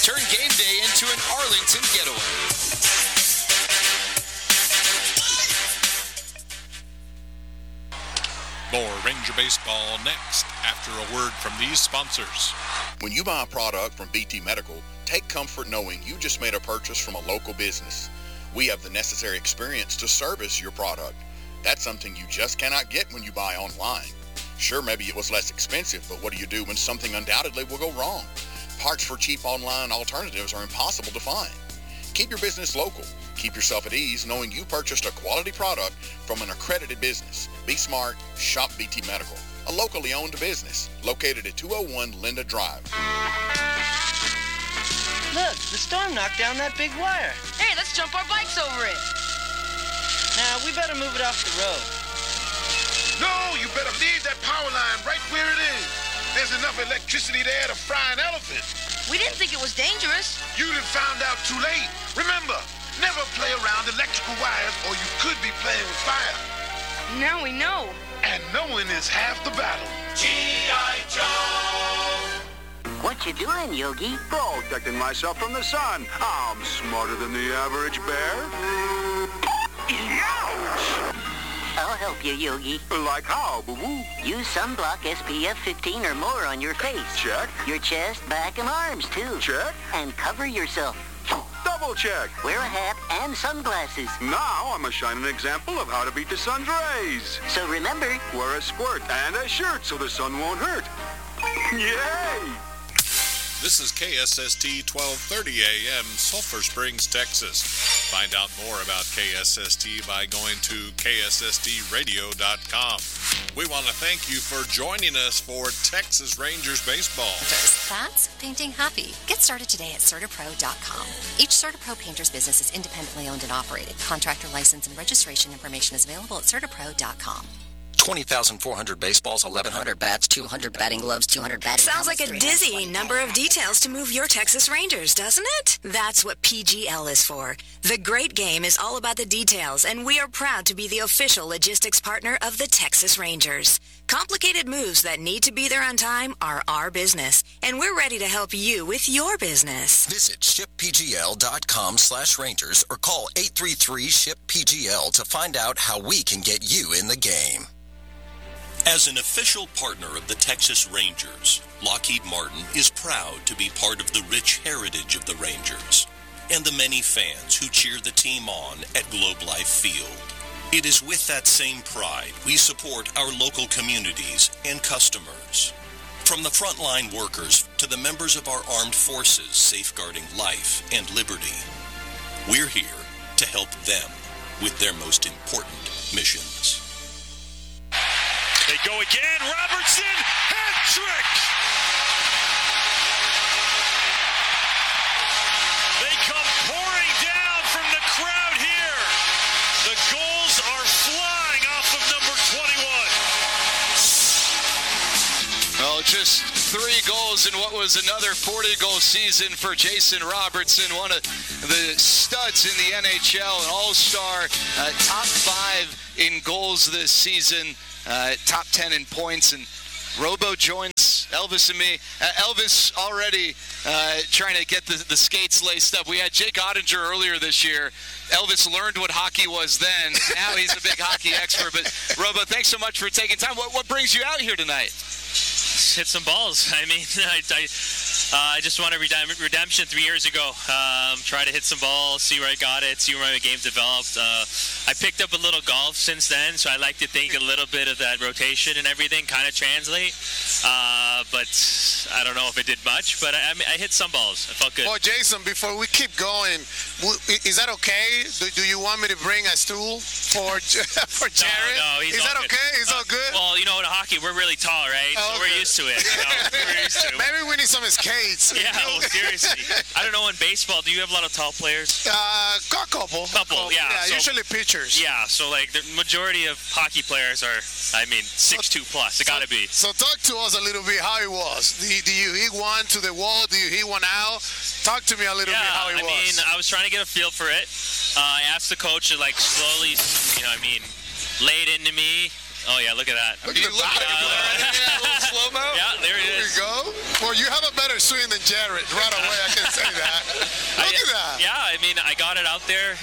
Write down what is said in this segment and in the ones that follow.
Turn game day into an Arlington getaway. More Ranger Baseball next after a word from these sponsors. When you buy a product from BT Medical, take comfort knowing you just made a purchase from a local business. We have the necessary experience to service your product. That's something you just cannot get when you buy online. Sure, maybe it was less expensive, but what do you do when something undoubtedly will go wrong? Parts for cheap online alternatives are impossible to find. Keep your business local. Keep yourself at ease knowing you purchased a quality product from an accredited business. Be smart. Shop BT Medical, a locally owned business located at 201 Linda Drive. Look, the storm knocked down that big wire. Hey, let's jump our bikes over it. Now, we better move it off the road. No, you better leave that power line right where it is. There's enough electricity there to fry an elephant. We didn't think it was dangerous. You done found out too late. Remember, never play around electrical wires or you could be playing with fire. Now we know. And knowing is half the battle. G.I. Joe! What you doing, Yogi? Protecting myself from the sun. I'm smarter than the average bear. Ouch! I'll help you, Yogi. Like how, boo-boo? Use sunblock SPF 15 or more on your face. Check. Your chest, back, and arms, too. Check. And cover yourself. Double check. Wear a hat and sunglasses. Now I'm a shining example of how to beat the sun's rays. So remember, wear a squirt and a shirt so the sun won't hurt. Yay! This is KSST 1230 AM, Sulphur Springs, Texas. Find out more about KSST by going to KSSTradio.com. We want to thank you for joining us for Texas Rangers baseball. That's painting happy. Get started today at CertaPro.com. Each CertaPro painter's business is independently owned and operated. Contractor license and registration information is available at CertaPro.com. 20,400 baseballs, 1,100 bats, 200 batting gloves, 200 batting Sounds like a dizzying number of details to move your Texas Rangers, doesn't it? That's what PGL is for. The great game is all about the details, and we are proud to be the official logistics partner of the Texas Rangers. Complicated moves that need to be there on time are our business, and we're ready to help you with your business. Visit shippgl.com/Rangers or call 833-SHIP-PGL to find out how we can get you in the game. As an official partner of the Texas Rangers, Lockheed Martin is proud to be part of the rich heritage of the Rangers and the many fans who cheer the team on at Globe Life Field. It is with that same pride we support our local communities and customers. From the frontline workers to the members of our armed forces safeguarding life and liberty, we're here to help them with their most important missions. They go again. Robertson, hat trick. They come pouring down from the crowd here. The goals are flying off of number 21. Well, just 3 goals in what was another 40-goal season for Jason Robertson, one of the studs in the NHL, an all-star, top 5 in goals this season. Top 10 in points, and Robo joins Elvis and me. Elvis already trying to get the skates laced up. We had Jake Ottinger earlier this year. Elvis learned what hockey was then. Now he's a big hockey expert. But Robo, thanks so much for taking time. What brings you out here tonight? Hit some balls. I mean, I just won a redemption 3 years ago. Try to hit some balls, see where I got it, see where my game developed. I picked up a little golf since then, so I like to think a little bit of that rotation and everything kind of translate. But I don't know if it did much, but I hit some balls. I felt good. Well, Jason, before we keep going, is that okay? Do you want me to bring a stool for Jared? No, he's is all that good. okay? He's all good? Well, you know, in hockey, we're really tall, right? So we're used to it. We're used to it. Maybe we need some skates. Yeah, well, seriously. I don't know, in baseball, do you have a lot of tall players? A couple, yeah. So, usually pitchers. Yeah, so like the majority of hockey players are, 6'2 plus. It got to be. So talk to us a little bit how it was. Do you hit one to the wall? Do you hit one out? Talk to me a little bit how it was. I was trying to get a feel for it. I asked the coach to slowly, lay it into me. Oh, yeah, look at that. Look at the body. A little slow-mo? Yeah, there it is. There we go. Well, you have a better swing than Jared. Right away, I can say that. I got it out there.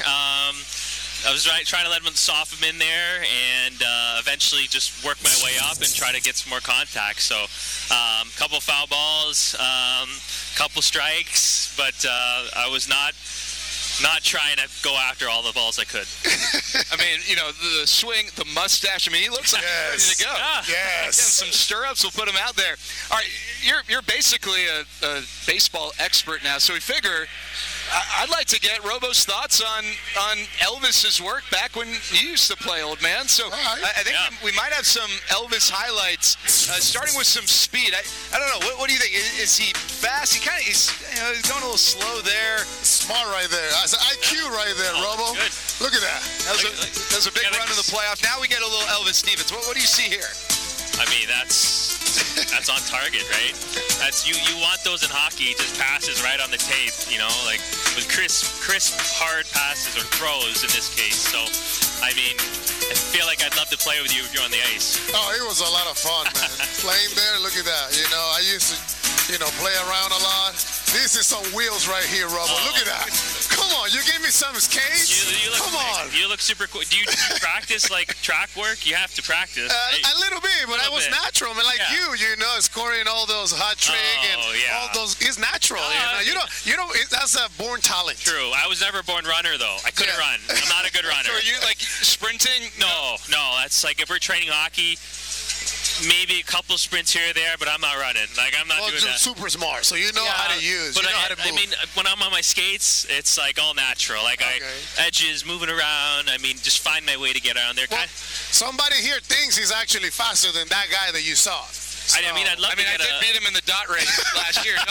I was trying to let him soft him in there, and eventually just work my way up and try to get some more contact. So, couple foul balls, couple strikes, but I was not trying to go after all the balls I could. I mean, the swing, the mustache. I mean, he looks like he's ready to go. Yes. Again, some stirrups will put him out there. All right, you're basically a baseball expert now, so we figure I'd like to get Robo's thoughts on Elvis's work back when you used to play, old man. So I think we might have some Elvis highlights, starting with some speed. I don't know. What do you think? Is he fast? He's going a little slow there. Smart right there. That's an IQ right there, Robo. Good. Look at that. That was a big run in the playoff. Now we get a little Elvis Stevens. What do you see here? I mean, that's on target, right? That's you want those in hockey, just passes right on the tape, like with crisp hard passes or throws in this case. So, I mean, I feel like I'd love to play with you if you're on the ice. Oh, it was a lot of fun, man. Playing there, look at that. I used to, play around a lot. This is some wheels right here, Robo. Look at that. Come on, you gave me some skates. Come on. You look super cool. Do you practice like track work? You have to practice. A little bit, but I was natural, man. Like you, scoring all those hot trick and all those is natural. You know, that's a born talent. True. I was never a born runner though. I couldn't run. I'm not a good runner. So are you like sprinting? No. That's like if we're training hockey. Maybe a couple sprints here or there, but I'm not running. Like, I'm not doing that. Super smart, so you know how to use. But you know how to move. I mean, when I'm on my skates, it's like all natural. Like, edges, moving around. I mean, just find my way to get around there. Well, somebody here thinks he's actually faster than that guy that you saw. I mean, I'd love to I did beat him in the dot race last year.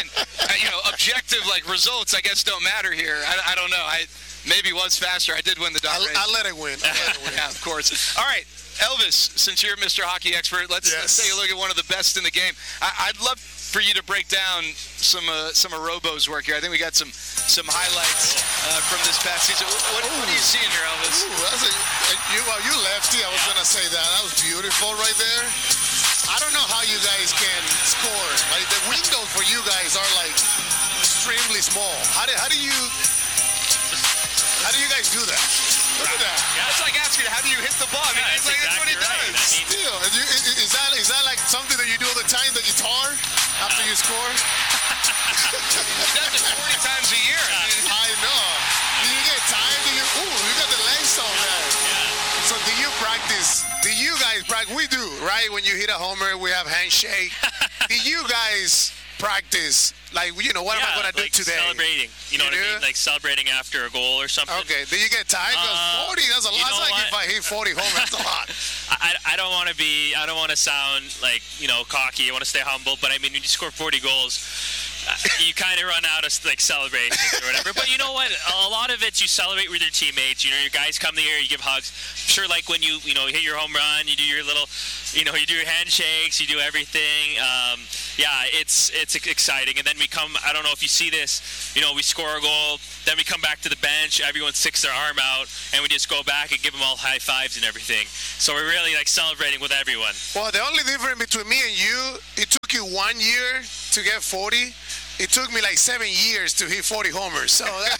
Objective, results, I guess, don't matter here. I don't know. I maybe was faster. I did win the dot race. I let it win. Yeah, of course. All right. Elvis, since you're Mr. Hockey expert, let's take a look at one of the best in the game. I'd love for you to break down some of Robo's work here. I think we got some highlights from this past season. What are you seeing here, Elvis? You lefty. I was going to say that. That was beautiful right there. I don't know how you guys can score. Like the windows for you guys are like extremely small. How do you guys do that? Look at that. Yeah, it's like asking how do you hit the ball? I mean, that's what he does. Still, is that like something that you do all the time, the guitar, after you score? He does it 40 times a year. I know. Do you get time? You got the legs on there. Yeah. So do you practice? Do you guys practice? We do, right? When you hit a homer, we have handshake. Do you guys practice? Like, what am I going to do today? Celebrating. You know what I mean? Like celebrating after a goal or something. Okay. Do you get tired? 40, that's a lot. That's like if I hit 40 home, that's a lot. I don't want to sound like, cocky. I want to stay humble. But, I mean, when you score 40 goals, you kind of run out of, celebrations or whatever. But you know what? A lot of it, you celebrate with your teammates. Your guys come here, you give hugs. Sure, like when you hit your home run, you do your little, you do your handshakes, you do everything. It's exciting. And then we come, I don't know if you see this, we score a goal, then we come back to the bench, everyone sticks their arm out, and we just go back and give them all high fives and everything. So we're really celebrating with everyone. Well, the only difference between me and you, it took you 1 year to get 40. It took me 7 years to hit 40 homers. So well,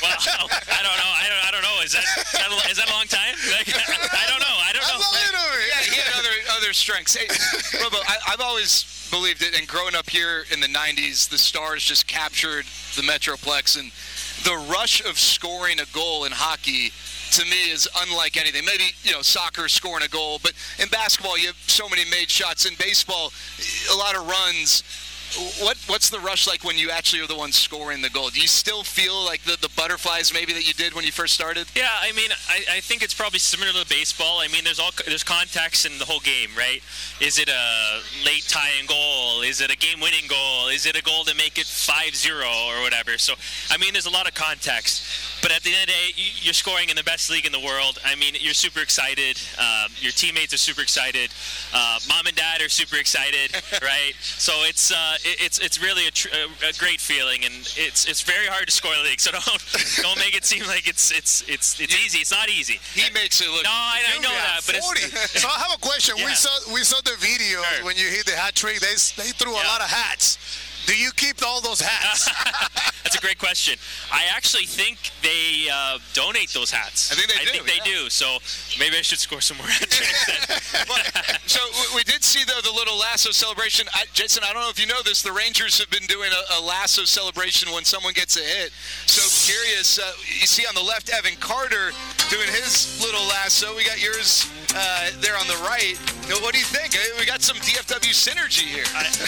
I don't know. Is that a long time? I don't know. That's a little bit. Yeah, he had other strengths. Hey, Robo, I've always believed it, and growing up here in the 90s, the Stars just captured the Metroplex, and the rush of scoring a goal in hockey, to me, is unlike anything. Maybe, soccer scoring a goal, but in basketball, you have so many made shots. In baseball, a lot of runs. What's the rush like when you actually are the one scoring the goal? Do you still feel like the butterflies maybe that you did when you first started? Yeah, I mean, I think it's probably similar to baseball. I mean, there's context in the whole game, right? Is it a late tying goal? Is it a game-winning goal? Is it a goal to make it 5-0 or whatever? So, I mean, there's a lot of context. But at the end of the day, you're scoring in the best league in the world. I mean, you're super excited. Your teammates are super excited. Mom and dad are super excited, right? So it's really a great feeling, and it's very hard to score in the league. So don't make it seem like it's easy. It's not easy. He makes it look. No, I know that, but 40. So I have a question. Yeah. We saw the video when you hit the hat trick. They threw a lot of hats. do you keep all those hats? That's a great question. I actually think they donate those hats. I think they do. So maybe I should score some more hat tricks then. So we did see, though, the little lasso celebration. Jason, I don't know if you know this. The Rangers have been doing a lasso celebration when someone gets a hit. So curious. You see on the left, Evan Carter doing his little lasso. We got yours there on the right. What do you think? We got some DFW synergy here.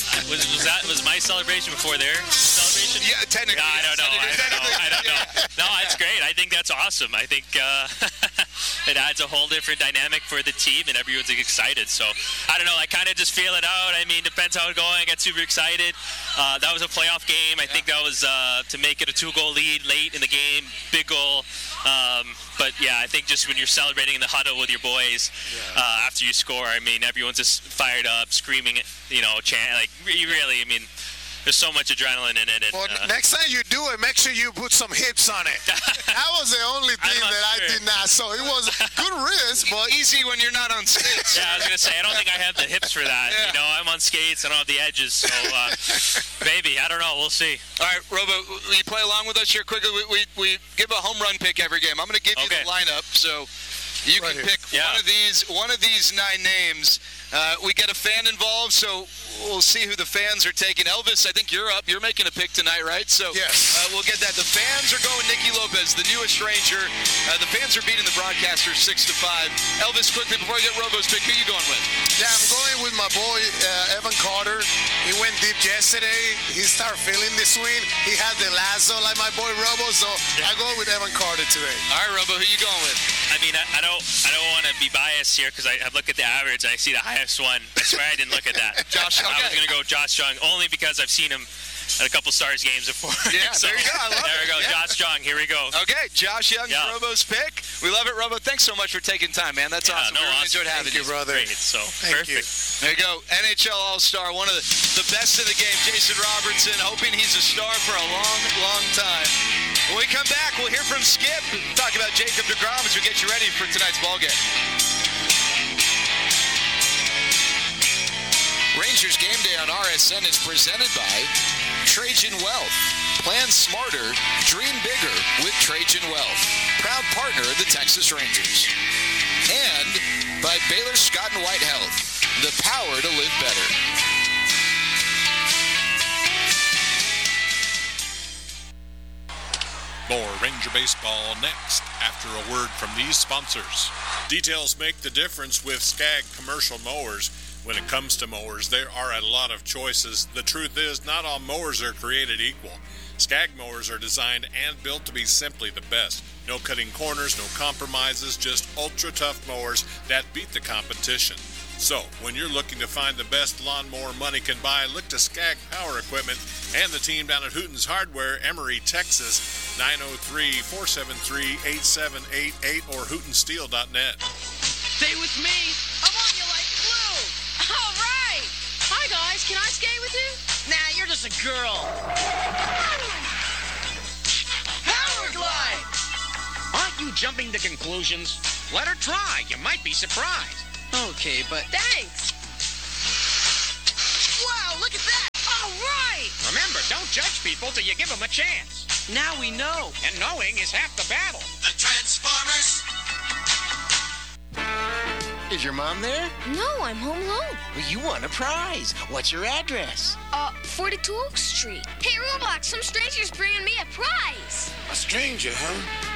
Was my celebration before their celebration? Yeah, technically. I don't know. No, it's great. I think that's awesome. I think it adds a whole different dynamic for the team, and everyone's excited. So, I don't know. I kind of just feel it out. I mean, depends how it's going. I get super excited. That was a playoff game. I think that was to make it a 2-goal lead late in the game. Big goal. But, yeah, I think just when you're celebrating in the huddle with your boys after you score, I mean, everyone's just fired up, screaming, chant. Like, really, I mean, there's so much adrenaline in it. And, well, next time you do it, make sure you put some hips on it. That was the only thing I did not. So it was good risk, but easy when you're not on skates. Yeah, I was going to say, I don't think I have the hips for that. Yeah. I'm on skates. I don't have the edges. So maybe. I don't know. We'll see. All right, Robo, will you play along with us here quickly? We give a home run pick every game. I'm going to give you the lineup. So you can pick one of these 9 names. We get a fan involved, so we'll see who the fans are taking. Elvis, I think you're up. You're making a pick tonight, right? So yes. We'll get that. The fans are going Nicky Lopez, the newest Ranger. The fans are beating the broadcasters 6-5. Elvis, quickly, before I get Robo's pick, who are you going with? Yeah, I'm going with my boy, Evan Carter. He went deep yesterday. He started feeling the swing. He had the lasso like my boy Robo, so I go with Evan Carter today. All right, Robo, who you going with? I mean, I don't want to be biased here because I look at the average and I see the highest one. I swear I didn't look at that. Josh, okay. I was going to go Josh Jung only because I've seen him at a couple Stars games before. Yeah, so, there you go. I love there we go. Yeah. Josh Jung. Here we go. Okay, Josh Young's Robo's pick. We love it, Robo. Thanks so much for taking time, man. That's awesome. We really enjoyed having you, brother. Great. So Thank perfect. you. There you go. NHL All-Star, one of the best in the game, Jason Robertson, hoping he's a star for a long, long time. When we come back, we'll hear from Skip, talk about Jacob deGrom as we get you ready for tonight's ballgame. Rangers Game Day on RSN is presented by Trajan Wealth. Plan smarter, dream bigger with Trajan Wealth. Proud partner of the Texas Rangers. And by Baylor Scott & White Health. The power to live better. More Ranger Baseball next after a word from these sponsors. Details make the difference with Skag commercial mowers. When it comes to mowers, there are a lot of choices. The truth is, not all mowers are created equal. Skag mowers are designed and built to be simply the best. No cutting corners, no compromises, just ultra-tough mowers that beat the competition. So, when you're looking to find the best lawnmower money can buy, look to Skag Power Equipment and the team down at Hooten's Hardware, Emery, Texas, 903-473-8788 or hootensteel.net. Stay with me. I'm on you like glue. All right. Hi, guys. Can I skate with you? Nah, you're just a girl. Power glide. Aren't you jumping to conclusions? Let her try. You might be surprised. Okay, but... Thanks. Wow, look at that. All right. Remember, don't judge people till you give them a chance. Now we know. And knowing is half the battle. The Transformers. Is your mom there? No, I'm home alone. Well, you won a prize. What's your address? 42 Oak Street. Hey, Roblox, some stranger's bringing me a prize. A stranger, huh?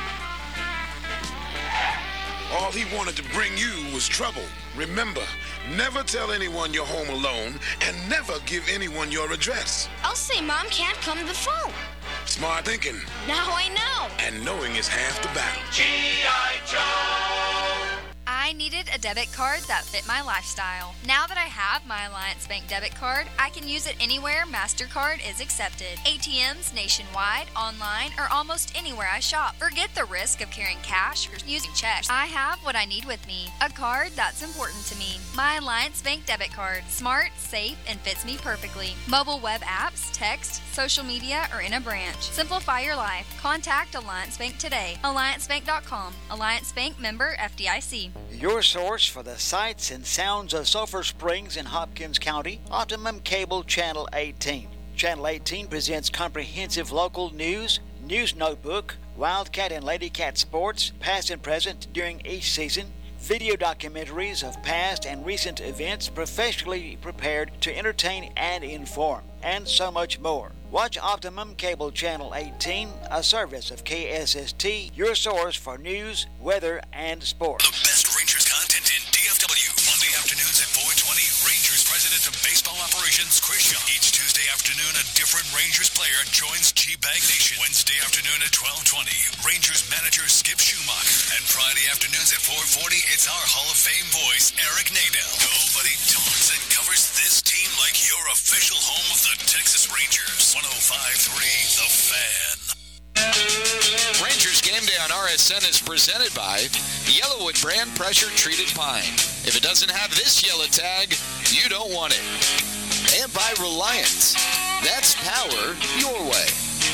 All he wanted to bring you was trouble. Remember, never tell anyone you're home alone and never give anyone your address. I'll say Mom can't come to the phone. Smart thinking. Now I know. And knowing is half the battle. G.I. Joe! I needed a debit card that fit my lifestyle. Now that I have my Alliance Bank debit card, I can use it anywhere MasterCard is accepted. ATMs nationwide, online, or almost anywhere I shop. Forget the risk of carrying cash or using checks. I have what I need with me. A card that's important to me. My Alliance Bank debit card. Smart, safe, and fits me perfectly. Mobile web apps, text, social media, or in a branch. Simplify your life. Contact Alliance Bank today. AllianceBank.com. Alliance Bank member FDIC. Your source for the sights and sounds of Sulphur Springs in Hopkins County, Optimum Cable Channel 18. Channel 18 presents comprehensive local news, news notebook, Wildcat and Ladycat sports, past and present during each season, video documentaries of past and recent events professionally prepared to entertain and inform, and so much more. Watch Optimum Cable Channel 18, a service of KSST, your source for news, weather, and sports. The best Rangers content in DFW. Monday afternoons at 4:20, Rangers President of Baseball Operations, Chris Shaw. Each Tuesday afternoon, a different Rangers player joins G-Bag Nation. Wednesday afternoon at 12:20, Rangers manager Skip Schumacher. And Friday afternoons at 4:40, it's our Hall of Fame voice, Eric Nadel. Nobody talks and covers this team like your official home of the Texas Rangers. 105.3 The Fan. Rangers Game Day on RSN is presented by Yellowwood brand pressure treated pine. If it doesn't have this yellow tag, you don't want it. And by Reliance. That's power your way.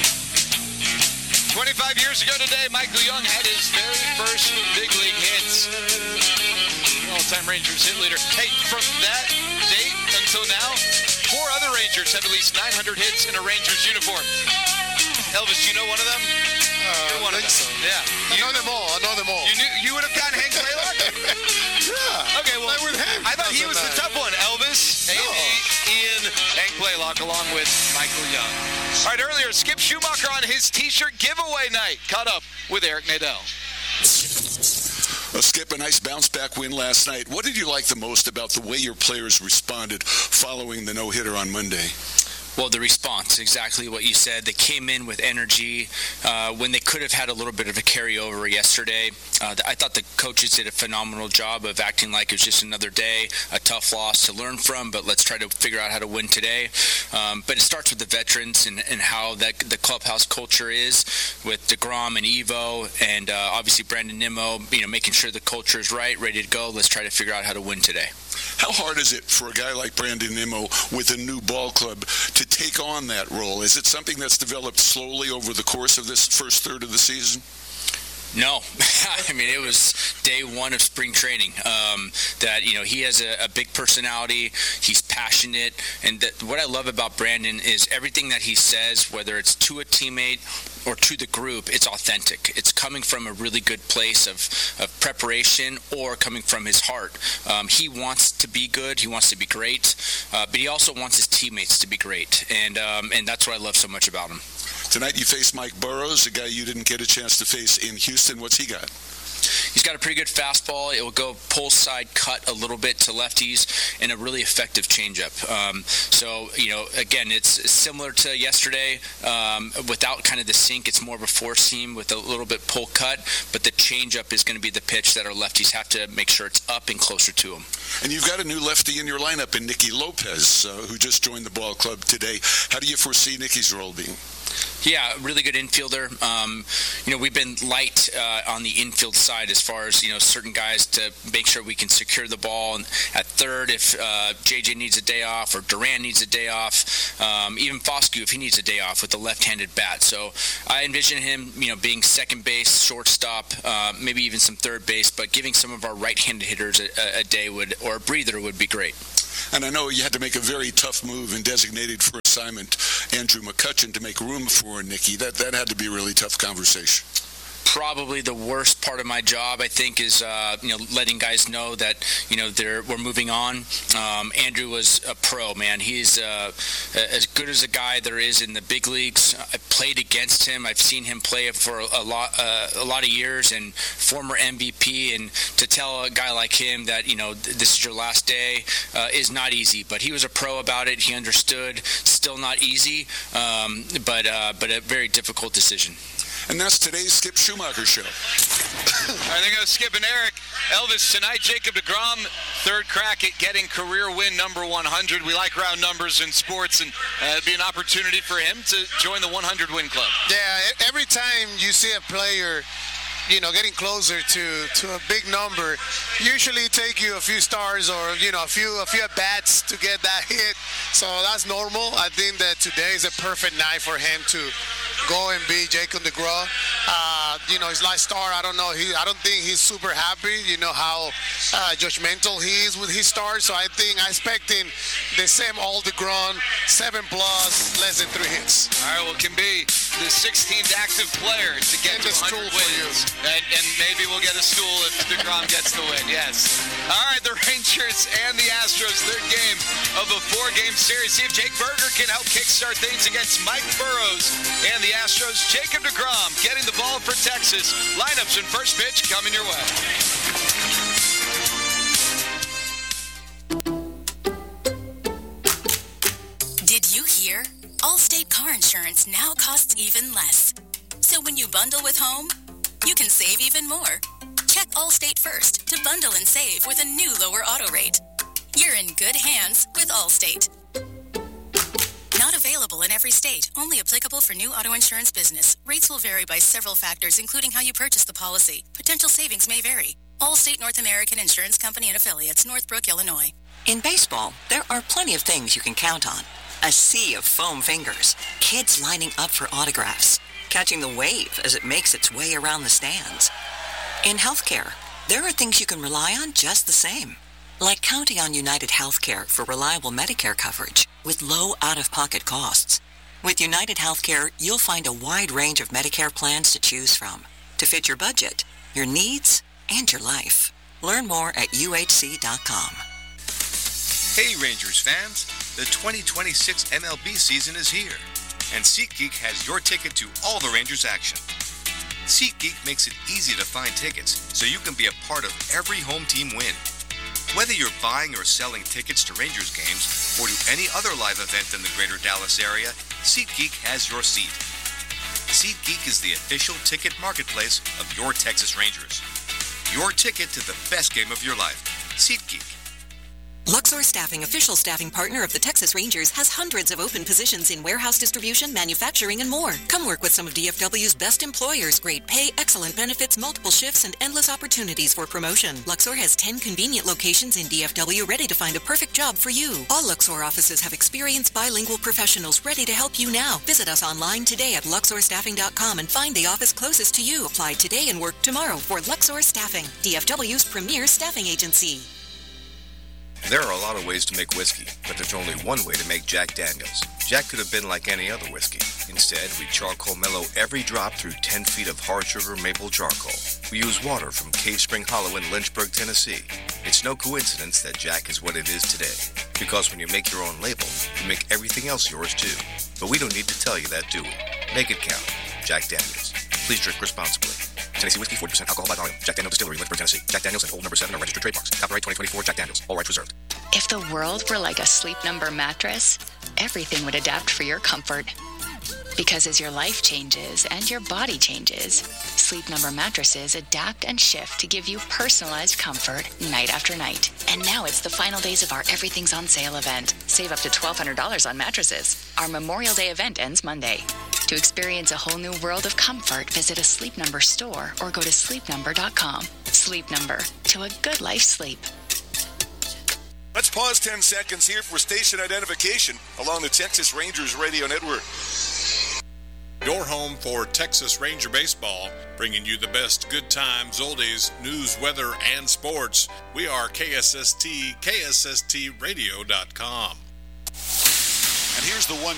25 years ago today, Michael Young had his very first big league hits. All-time Rangers hit leader. Hey, from that date until now, 4 other Rangers have at least 900 hits in a Rangers uniform. Elvis, you know one of them? You're one of them. So. Yeah. I know them all. You knew you would have gotten Hank Blaylock? Yeah. Okay, well, with him. I thought he was the tough one. Elvis, Ian, Hank Blaylock, along with Michael Young. All right, earlier, Skip Schumacher on his T-shirt giveaway night. Caught up with Eric Nadel. Skip, a nice bounce-back win last night. What did you like the most about the way your players responded following the no-hitter on Monday? Well, the response, exactly what you said. They came in with energy when they could have had a little bit of a carryover yesterday. I thought the coaches did a phenomenal job of acting like it was just another day, a tough loss to learn from, but let's try to figure out how to win today. But it starts with the veterans and how the clubhouse culture is with DeGrom and Evo and obviously Brandon Nimmo, making sure the culture is right, ready to go. Let's try to figure out how to win today. How hard is it for a guy like Brandon Nimmo with a new ball club to take on that role? Is it something that's developed slowly over the course of this first third of the season? No. I mean, it was day one of spring training. He has a big personality. He's passionate. And what I love about Brandon is everything that he says, whether it's to a teammate or to the group, it's authentic. It's coming from a really good place of preparation or coming from his heart. He wants to be good. He wants to be great. But he also wants his teammates to be great. And that's what I love so much about him. Tonight you face Mike Burrows, a guy you didn't get a chance to face in Houston. What's he got? He's got a pretty good fastball. It will go pull side cut a little bit to lefties and a really effective changeup. Again, it's similar to yesterday. Without kind of the sink, it's more of a four seam with a little bit pull cut, but the changeup is going to be the pitch that our lefties have to make sure it's up and closer to him. And you've got a new lefty in your lineup in Nicky Lopez, who just joined the ball club today. How do you foresee Nicky's role being? Yeah, really good infielder. We've been light on the infield side as far as, certain guys to make sure we can secure the ball. And at third, if JJ needs a day off or Duran needs a day off, even Foscue if he needs a day off with a left-handed bat. So I envision him, being second base, shortstop, maybe even some third base, but giving some of our right-handed hitters a day or a breather would be great. And I know you had to make a very tough move and designated for assignment Andrew McCutchen to make room for Nicky. That had to be a really tough conversation. Probably the worst part of my job, I think, is letting guys know that we're moving on. Andrew was a pro, man. He's as good as a guy there is in the big leagues. I played against him. I've seen him play for a lot of years, and former MVP. And to tell a guy like him that this is your last day is not easy. But he was a pro about it. He understood. Still not easy, but a very difficult decision. And that's today's Skip Schumacher Show. All right, there goes Skip and Eric. Elvis, tonight, Jacob deGrom, third crack at getting career win number 100. We like round numbers in sports, and it'd be an opportunity for him to join the 100-win club. Yeah, every time you see a player getting closer to a big number. Usually take you a few stars or, a few at-bats to get that hit. So that's normal. I think that today is a perfect night for him to go and beat Jacob deGrom. His last start, I don't know. I don't think he's super happy. You know how judgmental he is with his start. So I expect him the same all deGrom, 7+, less than 3 hits. All right, well, can be the 16th active player to get to 100 wins. And maybe we'll get a stool if deGrom gets the win, yes. All right, the Rangers and the Astros, third game of a 4-game series. See if Jake Burger can help kickstart things against Mike Burrows and the Astros. Jacob deGrom getting the ball for Texas. Lineups and first pitch coming your way. Did you hear? Allstate car insurance now costs even less. So when you bundle with home, you can save even more. Check Allstate first to bundle and save with a new lower auto rate. You're in good hands with Allstate. Not available in every state. Only applicable for new auto insurance business. Rates will vary by several factors, including how you purchase the policy. Potential savings may vary. Allstate North American Insurance Company and Affiliates, Northbrook, Illinois. In baseball, there are plenty of things you can count on. A sea of foam fingers, kids lining up for autographs, catching the wave as it makes its way around the stands. In healthcare, there are things you can rely on just the same, like counting on United Healthcare for reliable Medicare coverage with low out-of-pocket costs. With United Healthcare, you'll find a wide range of Medicare plans to choose from to fit your budget, your needs, and your life. Learn more at UHC.com. Hey Rangers fans, the 2026 MLB season is here, and SeatGeek has your ticket to all the Rangers action. SeatGeek makes it easy to find tickets so you can be a part of every home team win. Whether you're buying or selling tickets to Rangers games or to any other live event in the greater Dallas area, SeatGeek has your seat. SeatGeek is the official ticket marketplace of your Texas Rangers. Your ticket to the best game of your life. SeatGeek. Luxor Staffing, official staffing partner of the Texas Rangers, has hundreds of open positions in warehouse distribution, manufacturing, and more. Come work with some of DFW's best employers. Great pay, excellent benefits, multiple shifts, and endless opportunities for promotion. Luxor has 10 convenient locations in DFW ready to find a perfect job for you. All Luxor offices have experienced bilingual professionals ready to help you now. Visit us online today at luxorstaffing.com and find the office closest to you. Apply today and work tomorrow for Luxor Staffing, DFW's premier staffing agency. There are a lot of ways to make whiskey, but there's only one way to make Jack Daniels. Jack could have been like any other whiskey. Instead, we charcoal mellow every drop through 10 feet of hard sugar maple charcoal. We use water from Cave Spring Hollow in Lynchburg, Tennessee. It's no coincidence that Jack is what it is today, because when you make your own label, you make everything else yours too. But we don't need to tell you that, do we? Make it count. Jack Daniels. Please drink responsibly. Tennessee Whiskey, 40% alcohol by volume. Jack Daniels Distillery, Lynchburg, Tennessee. Jack Daniels and Old No. 7 are registered trademarks. Copyright 2024 Jack Daniels. All rights reserved. If the world were like a Sleep Number mattress, everything would adapt for your comfort. Because as your life changes and your body changes, Sleep Number mattresses adapt and shift to give you personalized comfort night after night. And now it's the final days of our Everything's on Sale event. Save up to $1,200 on mattresses. Our Memorial Day event ends Monday. To experience a whole new world of comfort, visit a Sleep Number store or go to sleepnumber.com. Sleep Number. To a good life sleep. Let's pause 10 seconds here for station identification along the Texas Rangers radio network. Your home for Texas Ranger baseball, bringing you the best good times, oldies, news, weather, and sports. We are KSST, KSSTradio.com. And here's the 1-2